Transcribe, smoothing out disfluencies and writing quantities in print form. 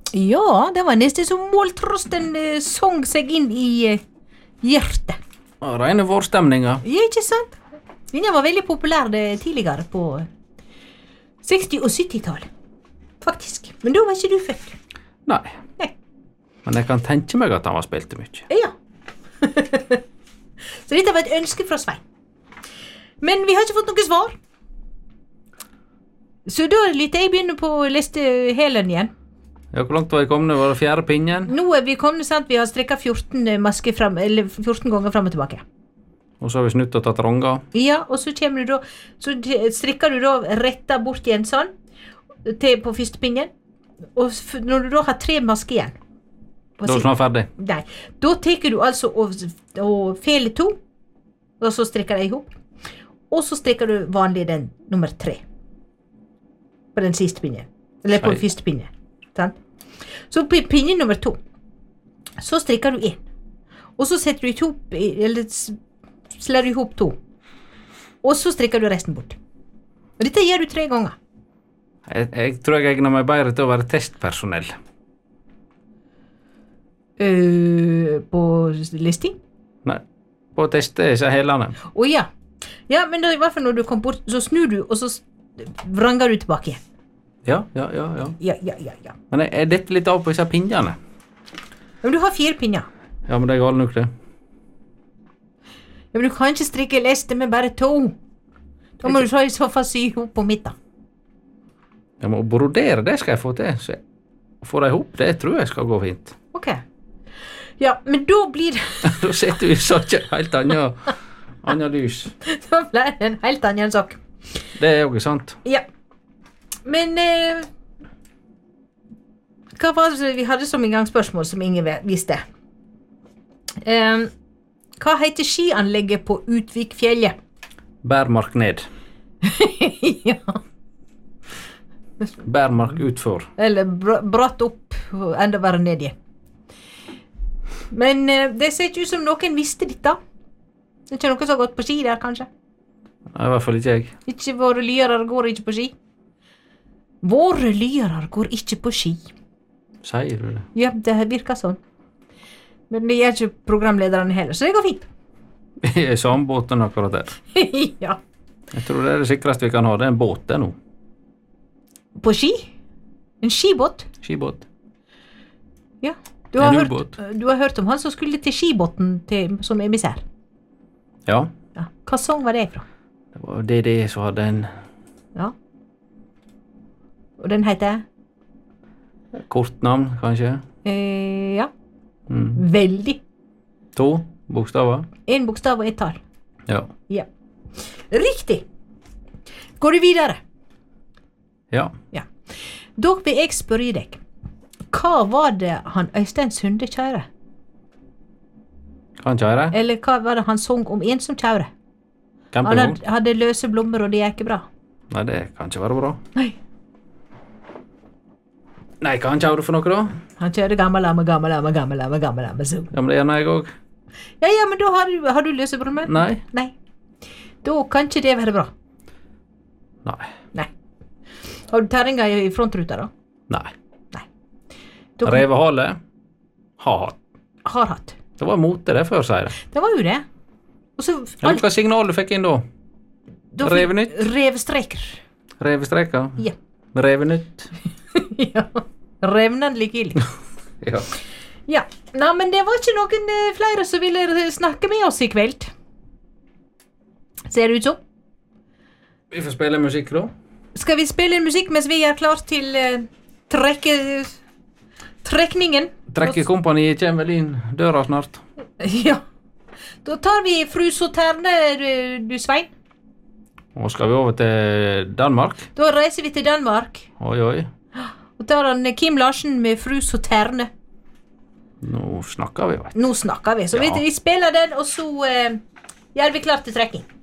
Ja, det var nesten som måltrosten sång seg inn i hjertet. Rene vårstemninger. Ja, ikke sant? Denne var veldig populær tidligere på 60- og 70-tallet. Faktisk. Men da var ikke du født. Nei. Nei. Men jeg kan tenke meg at han var spilte mye. Ja. Så dette var et ønske fra Svein. Men vi har ikke fått noe svar. Så da lytter jeg begynne på lestehelen igjen. Ja, hvor langt var jeg kommet? Var det 4. pinnen? Nå er vi kommet, sant? Vi har strekket 14 masker frem, eller 14 ganger frem og tilbake. Og så har vi snutt og tatt ronga. Ja, og så kommer du da, så strikker du da rettet bort igjen sånn, til på første pinnen. Og når du da har 3 masker igjen. Da er du snart ferdig. Nei, da teker du altså og feler 2, og så strikker jeg ihop. Og så strikker du vanlig den nummer 3. På den siste pinnen. Eller på den første pinnen. Sant? Så på pinne nummer 2 så strikker du 1 og så setter du ihop eller slår du ihop 2 og så strikker du resten bort og dette gjør du 3 ganger. Jeg tror jeg egner meg bedre til å være testpersonell. På listing? Nei, på å teste disse helene. Ja, men da, i hvert fall når du kom bort så snur du og så vranger du tilbake igjen. Ja. Ja. Men jeg detter litt av på disse pinnene. Men du har 4 pinner. Ja, men det er galt nok det. Ja, men du kan ikke strikke leste med bare 2. Da må du så i så fall sy ihop på midten. Jeg må brodere, det skal jeg få til. Så få det ihop, det tror jeg skal gå fint. Ok. Ja, men da blir det... Da setter vi så ikke helt annet lys. Da blir det en helt annen sak. Det er jo ikke sant. Ja. Men hva var det vi hadde som inngangsspørsmål som ingen visste? Hva heter skianlegget på Utvikfjellet? Bærmark ned. Ja. Bærmark utfor. Eller bratt opp og enda bare ned igjen. Men det ser ikke ut som noen visste dette. Det er ikke noen som har gått på ski der, kanskje? Nei, i hvert fall ikke jeg. Ikke våre lyere går ikke på ski. Våre lyere går ikke på ski. Sier du det? Ja, det virker sånn. Men det gjør ikke programlederne heller, så det går fint. Vi er i samme båten akkurat der. Ja. Jeg tror det er det sikreste vi kan ha, det er en båt der nå. På ski? En skibåt? Skibåt. Ja. En Du har hørt om han som skulle til skibåten som emissær? Ja. Ja. Hva sang var det fra? Det var DD som hadde en... Ja. Og den heter? Kortnavn, kanskje? Ja. Veldig. 2 bokstaver? 1 bokstav og 1 tall. Ja. Ja. Riktig. Går du videre? Ja. Ja. Da vil jeg spørre deg. Hva var det han Øystein Sunde kjører? Kan kjøre? Eller hva var det han sang om en som kjører? Han hadde løse blommer, og det gikk bra. Nei, det kan ikke være bra. Nei. Nei, hva han kjører for noe da? Han kjører gammel amme, så. Ja, men det gjør jeg også. Ja, men da har du løse blommer? Nei. Da kan ikke det være bra. Nei. Har du terringer i frontruta da? Nei. Revehale? Har hatt. Det var mote det før, sier det. Det var jo det. Og så... Hva signal du fikk inn da? Revenytt? Revestreker. Revestreker? Ja. Revenytt? Ja. Revnende likelig. Ja. Ja. Nei, men det var ikke noen flere som ville snakke med oss i kveld. Ser det ut som? Vi får spille musikk da. Skal vi spille musikk mens vi er klar til trekningen? Trekkekompaniet kommer vel inn døra snart. Ja. Da tar vi Fru Sauterne, du Svein. Og skal vi over til Danmark? Da reiser vi til Danmark. Oi. Og tar han Kim Larsen med Fru Sauterne. Nå snakker vi, vet du. Nå snakker vi. Så vi spiller den, og så gjør vi klart til trekking.